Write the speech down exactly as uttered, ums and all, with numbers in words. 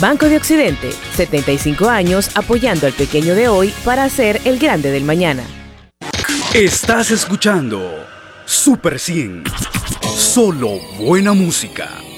Banco de Occidente, setenta y cinco años apoyando al pequeño de hoy para ser el grande del mañana. Estás escuchando Super cien. Solo buena música.